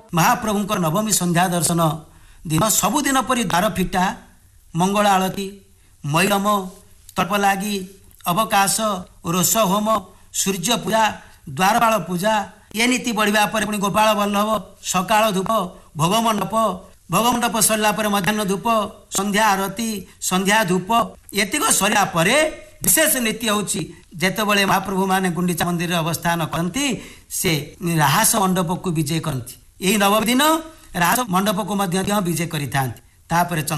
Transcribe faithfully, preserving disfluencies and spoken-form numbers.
महाप्रभुଙ୍କ नवमी संध्या दर्शन दिन सबुदिन परि द्वार फिटा मंगल आलती मैरम तल्पलागी अवकाश रोष होम सूर्य पूजा द्वारपाल पूजा ये नीति बढ़िया पर पुणी गोपाल वल्लभ सकाळ धूप भोगमंडप भोगमंडप सरला पर मध्याह्न धूप संध्या आरती संध्या धूप एतिक सरला पर विशेष नीति होची जेतेबेले महाप्रभु माने गुंडीचा मंदिर अवस्थान करती से राहस मंडप को विजय करती यही नवमी दिन राहस मंडप को विजय करिथांती तापर